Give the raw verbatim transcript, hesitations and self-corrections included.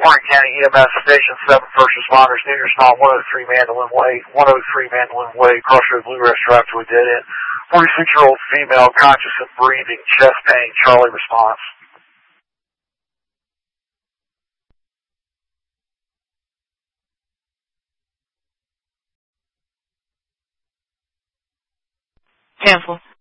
Martin County E M S Station seven First Responders, Neuters on one oh three Mandolin Way, one oh three Mandolin Way, Crossroad Blue Rest Drive to a dead end. forty-six-year-old female, conscious and breathing, chest pain, Charlie response. Cancel.